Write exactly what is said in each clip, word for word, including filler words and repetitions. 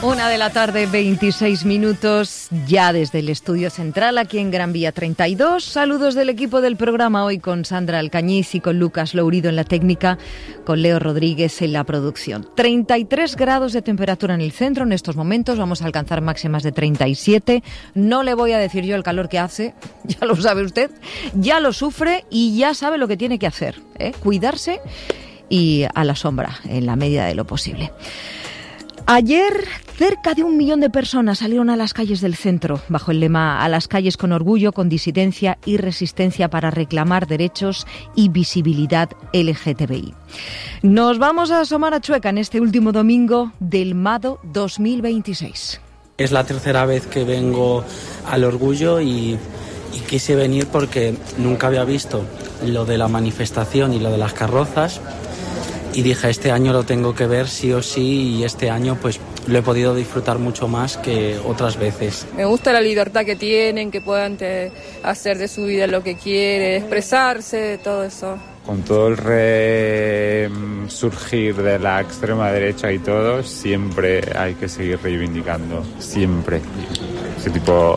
Una de la tarde, veintiséis minutos, ya desde el estudio central, aquí en Gran Vía treinta y dos. Saludos del equipo del programa, hoy con Sandra Alcañiz y con Lucas Lourido en la técnica, con Leo Rodríguez en la producción. treinta y tres grados de temperatura en el centro en estos momentos, vamos a alcanzar máximas de treinta y siete. No le voy a decir yo el calor que hace, ya lo sabe usted, ya lo sufre y ya sabe lo que tiene que hacer, ¿eh? Cuidarse y a la sombra, en la medida de lo posible. Ayer, cerca de un millón de personas salieron a las calles del centro, bajo el lema "A las calles con orgullo, con disidencia y resistencia para reclamar derechos y visibilidad L G T B I". Nos vamos a asomar a Chueca en este último domingo del Mado dos mil veintiséis. Es la tercera vez que vengo al Orgullo y, y quise venir porque nunca había visto lo de la manifestación y lo de las carrozas. Y dije, este año lo tengo que ver sí o sí, y este año pues lo he podido disfrutar mucho más que otras veces. Me gusta la libertad que tienen, que puedan te, hacer de su vida lo que quieren, expresarse, todo eso. Con todo el resurgir de la extrema derecha y todo, siempre hay que seguir reivindicando, siempre. Ese tipo...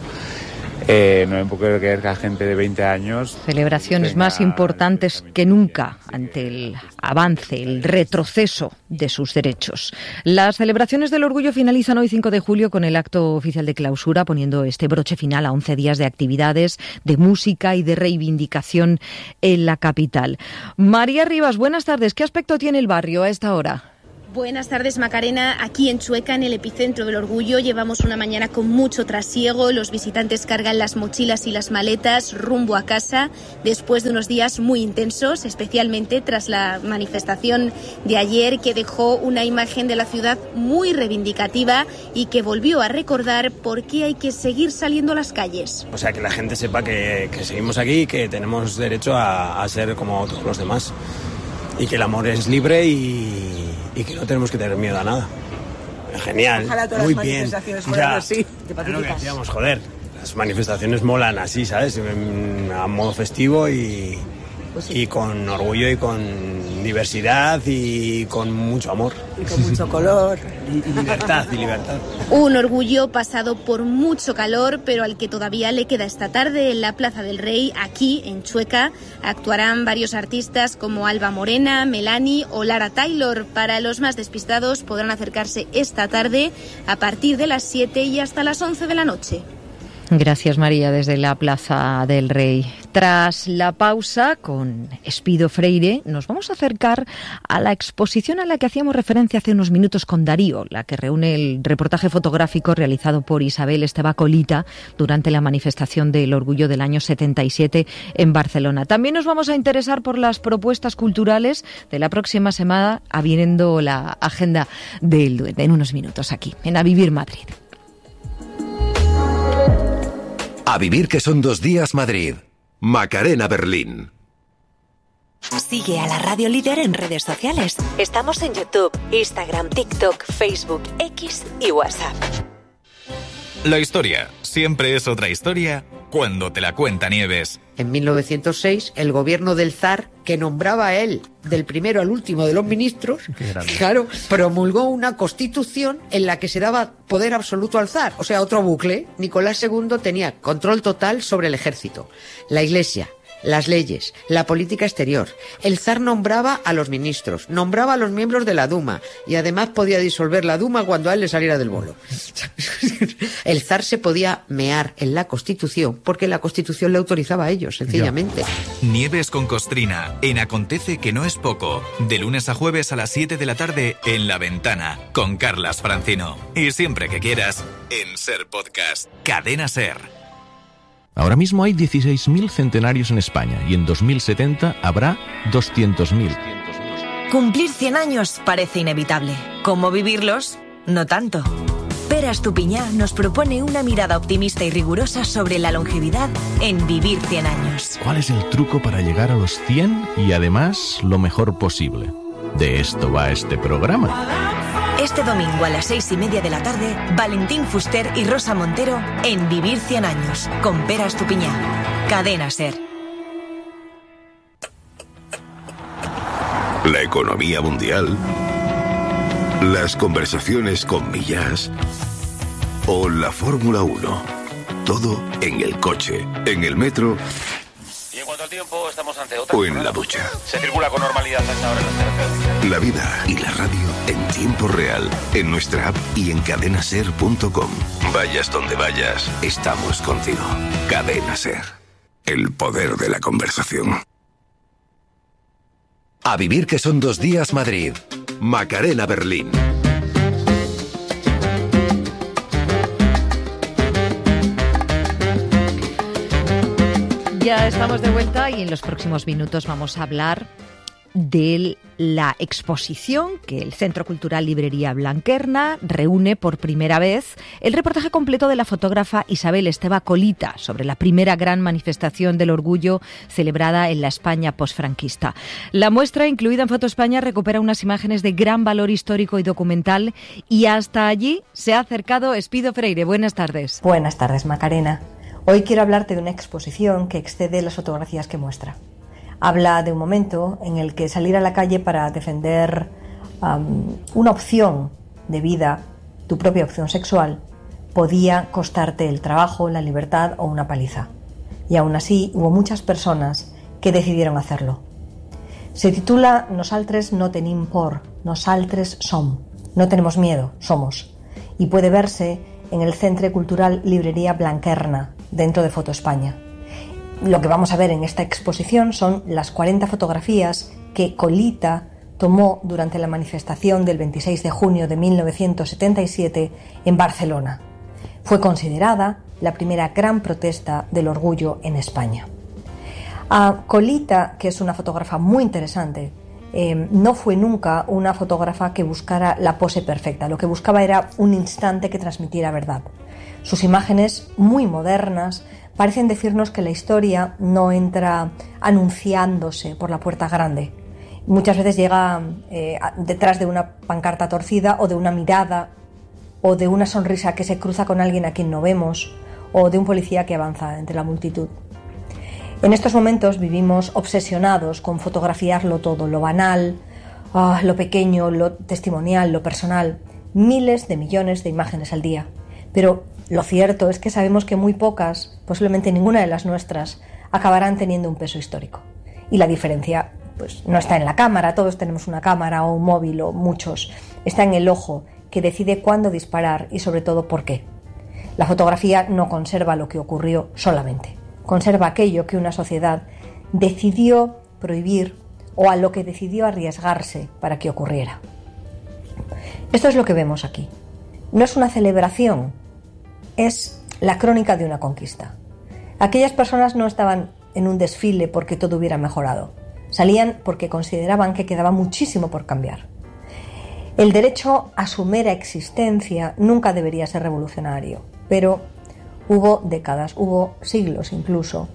Eh, no me puedo creer que la gente de veinte años... Celebraciones tenga... más importantes que nunca ante el avance, el retroceso de sus derechos. Las celebraciones del Orgullo finalizan hoy cinco de julio con el acto oficial de clausura, poniendo este broche final a once días de actividades, de música y de reivindicación en la capital. María Rivas, buenas tardes. ¿Qué aspecto tiene el barrio a esta hora? Buenas tardes, Macarena. Aquí en Chueca, en el epicentro del Orgullo, llevamos una mañana con mucho trasiego. Los visitantes cargan las mochilas y las maletas rumbo a casa después de unos días muy intensos, especialmente tras la manifestación de ayer, que dejó una imagen de la ciudad muy reivindicativa y que volvió a recordar por qué hay que seguir saliendo a las calles. O sea, que la gente sepa que, que seguimos aquí y que tenemos derecho a, a ser como todos los demás. Y que el amor es libre y, y que no tenemos que tener miedo a nada. Genial, ojalá todas muy las bien. Manifestaciones fueran ya, así, de es lo que decíamos, joder, las manifestaciones molan así, ¿sabes? A modo festivo y, pues sí. y con orgullo y con diversidad y con mucho amor. Y con mucho color. Y, y libertad, y libertad. Un Orgullo pasado por mucho calor, pero al que todavía le queda esta tarde en la Plaza del Rey, aquí en Chueca. Actuarán varios artistas como Alba Morena, Melanie o Lara Taylor. Para los más despistados podrán acercarse esta tarde a partir de las siete y hasta las once de la noche. Gracias, María, desde la Plaza del Rey. Tras la pausa con Espido Freire, nos vamos a acercar a la exposición a la que hacíamos referencia hace unos minutos con Darío, la que reúne el reportaje fotográfico realizado por Isabel Estebacolita durante la manifestación del Orgullo del año setenta y siete en Barcelona. También nos vamos a interesar por las propuestas culturales de la próxima semana, habiendo la agenda del Duende en unos minutos aquí, en A Vivir Madrid. A Vivir, que son dos días, Madrid. Macarena Berlín. Sigue a la Radio Líder en redes sociales. Estamos en YouTube, Instagram, TikTok, Facebook, X y WhatsApp. La historia siempre es otra historia cuando te la cuenta Nieves. En mil novecientos seis, el gobierno del zar, que nombraba a él del primero al último de los ministros, claro, promulgó una constitución en la que se daba poder absoluto al zar. O sea, otro bucle. Nicolás segundo tenía control total sobre el ejército, la iglesia, las leyes, la política exterior. El zar nombraba a los ministros, nombraba a los miembros de la Duma y además podía disolver la Duma cuando a él le saliera del bolo. El zar se podía mear en la Constitución porque la Constitución le autorizaba a ellos, sencillamente. Nieves con Costrina, en Acontece que no es poco, de lunes a jueves a las siete de la tarde en La Ventana, con Carlas Francino. Y siempre que quieras, en Ser Podcast, Cadena Ser. Ahora mismo hay dieciséis mil centenarios en España y en dos mil setenta habrá doscientos mil. Cumplir cien años parece inevitable. ¿Cómo vivirlos? No tanto. Pere Estupiñá nos propone una mirada optimista y rigurosa sobre la longevidad en Vivir cien años. ¿Cuál es el truco para llegar a los cien y además lo mejor posible? De esto va este programa. Este domingo a las seis y media de la tarde, Valentín Fuster y Rosa Montero en Vivir cien años, con Pere Estupiñá. Cadena Ser. La economía mundial las conversaciones con Millás o la Fórmula uno. Todo en el coche, en el metro y en cuanto al tiempo estamos ante otra o en la ducha. Se circula con normalidad hasta ahora en las carreteras. La vida y la radio en tiempo real, en nuestra app y en cadena ser punto com. Vayas donde vayas, estamos contigo. Cadena Ser. El poder de la conversación. A vivir que son dos días Madrid. Macarena Berlín. Ya estamos de vuelta y en los próximos minutos vamos a hablar de la exposición que el Centro Cultural Librería Blanquerna reúne por primera vez, el reportaje completo de la fotógrafa Isabel Esteva Colita sobre la primera gran manifestación del orgullo celebrada en la España posfranquista. La muestra, incluida en Foto España, recupera unas imágenes de gran valor histórico y documental, y hasta allí se ha acercado Espido Freire. Buenas tardes. Buenas tardes, Macarena. Hoy quiero hablarte de una exposición que excede las fotografías que muestra. Habla de un momento en el que salir a la calle para defender um, una opción de vida, tu propia opción sexual, podía costarte el trabajo, la libertad o una paliza. Y aún así hubo muchas personas que decidieron hacerlo. Se titula Nosaltres no tenim por, nosaltres som. No tenemos miedo, somos. Y puede verse en el Centre Cultural Librería Blanquerna, dentro de Foto España. Lo que vamos a ver en esta exposición son las cuarenta fotografías que Colita tomó durante la manifestación del veintiséis de junio de mil novecientos setenta y siete en Barcelona. Fue considerada la primera gran protesta del orgullo en España. A Colita, que es una fotógrafa muy interesante, eh, no fue nunca una fotógrafa que buscara la pose perfecta. Lo que buscaba era un instante que transmitiera verdad. Sus imágenes, muy modernas, parecen decirnos que la historia no entra anunciándose por la puerta grande. Muchas veces llega eh, detrás de una pancarta torcida, o de una mirada, o de una sonrisa que se cruza con alguien a quien no vemos, o de un policía que avanza entre la multitud. En estos momentos vivimos obsesionados con fotografiarlo todo, lo banal, oh, lo pequeño, lo testimonial, lo personal. Miles de millones de imágenes al día. Pero lo cierto es que sabemos que muy pocas, posiblemente ninguna de las nuestras, acabarán teniendo un peso histórico. Y la diferencia, pues, no está en la cámara, todos tenemos una cámara o un móvil o muchos, está en el ojo que decide cuándo disparar y sobre todo por qué. La fotografía no conserva lo que ocurrió solamente, conserva aquello que una sociedad decidió prohibir o a lo que decidió arriesgarse para que ocurriera. Esto es lo que vemos aquí. No es una celebración, es la crónica de una conquista. Aquellas personas no estaban en un desfile porque todo hubiera mejorado. Salían porque consideraban que quedaba muchísimo por cambiar. El derecho a su mera existencia nunca debería ser revolucionario, pero hubo décadas, hubo siglos incluso,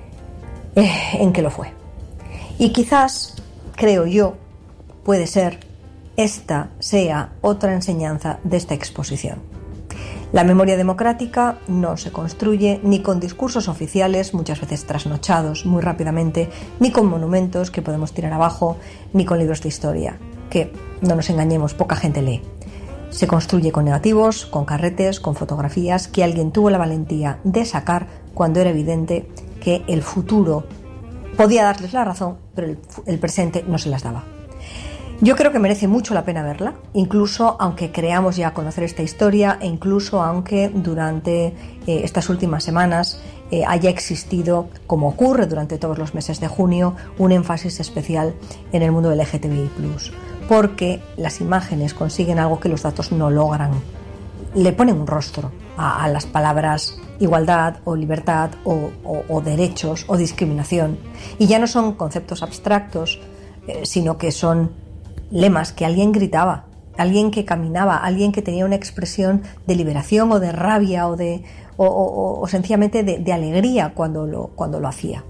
eh, en que lo fue. Y quizás, creo yo, puede ser, esta sea otra enseñanza de esta exposición. La memoria democrática no se construye ni con discursos oficiales, muchas veces trasnochados muy rápidamente, ni con monumentos que podemos tirar abajo, ni con libros de historia, que, no nos engañemos, poca gente lee. Se construye con negativos, con carretes, con fotografías que alguien tuvo la valentía de sacar cuando era evidente que el futuro podía darles la razón, pero el, el presente no se las daba. Yo creo que merece mucho la pena verla, incluso aunque creamos ya conocer esta historia e incluso aunque durante eh, estas últimas semanas eh, haya existido, como ocurre durante todos los meses de junio, un énfasis especial en el mundo L G T B I plus, porque las imágenes consiguen algo que los datos no logran. Le ponen un rostro a, a las palabras igualdad o libertad o, o, o derechos o discriminación, y ya no son conceptos abstractos, eh, sino que son lemas que alguien gritaba, alguien que caminaba, alguien que tenía una expresión de liberación o de rabia o de o, o, o sencillamente de, de alegría cuando lo, cuando lo hacía.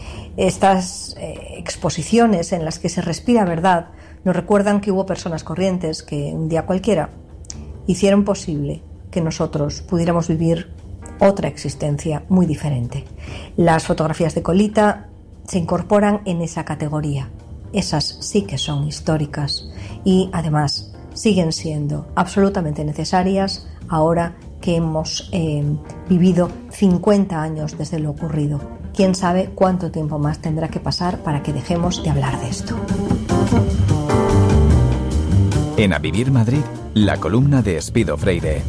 Estas eh, exposiciones en las que se respira verdad nos recuerdan que hubo personas corrientes que un día cualquiera hicieron posible que nosotros pudiéramos vivir otra existencia muy diferente. Las fotografías de Colita se incorporan en esa categoría. Esas sí que son históricas y además siguen siendo absolutamente necesarias ahora que hemos eh, vivido cincuenta años desde lo ocurrido. Quién sabe cuánto tiempo más tendrá que pasar para que dejemos de hablar de esto. En A Vivir Madrid, la columna de Espido Freire.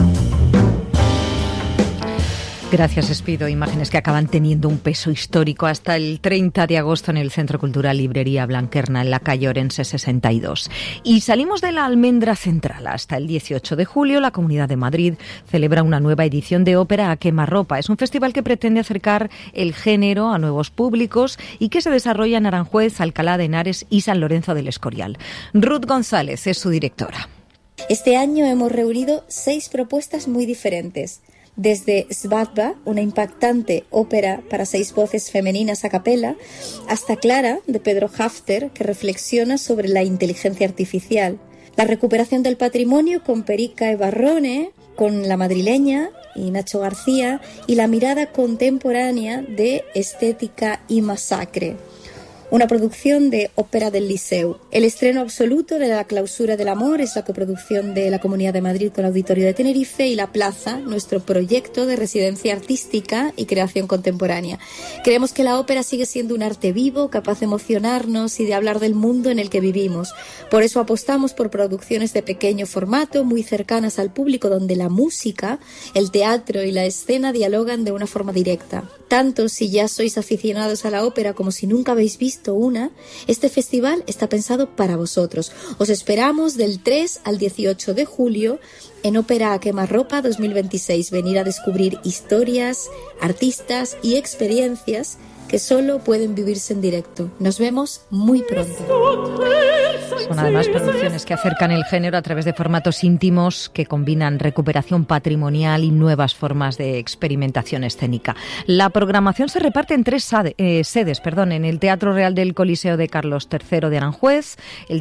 Gracias, Espido. Imágenes que acaban teniendo un peso histórico hasta el treinta de agosto en el Centro Cultural Librería Blanquerna, en la calle Orense sesenta y dos. Y salimos de la Almendra Central. Hasta el dieciocho de julio, la Comunidad de Madrid celebra una nueva edición de ópera a quemarropa. Es un festival que pretende acercar el género a nuevos públicos y que se desarrolla en Aranjuez, Alcalá de Henares y San Lorenzo del Escorial. Ruth González es su directora. Este año hemos reunido seis propuestas muy diferentes. Desde Svadba, una impactante ópera para seis voces femeninas a capela, hasta Clara, de Pedro Hafter, que reflexiona sobre la inteligencia artificial. La recuperación del patrimonio con Perica Ebarrone, con La Madrileña y Nacho García, y la mirada contemporánea de Estética y Masacre. Una producción de Ópera del Liceu. El estreno absoluto de La Clausura del Amor es la coproducción de la Comunidad de Madrid con Auditorio de Tenerife y La Plaza, nuestro proyecto de residencia artística y creación contemporánea. Creemos que la ópera sigue siendo un arte vivo, capaz de emocionarnos y de hablar del mundo en el que vivimos. Por eso apostamos por producciones de pequeño formato, muy cercanas al público, donde la música, el teatro y la escena dialogan de una forma directa. Tanto si ya sois aficionados a la ópera como si nunca habéis visto una, este festival está pensado para vosotros. Os esperamos del tres al dieciocho de julio en Ópera a Quemarropa dos mil veintiséis. Venir a descubrir historias, artistas y experiencias que solo pueden vivirse en directo. Nos vemos muy pronto. Son además producciones que acercan el género a través de formatos íntimos que combinan recuperación patrimonial y nuevas formas de experimentación escénica. La programación se reparte en tres sade, eh, sedes, perdón, en el Teatro Real del Coliseo de Carlos tercero de Aranjuez, el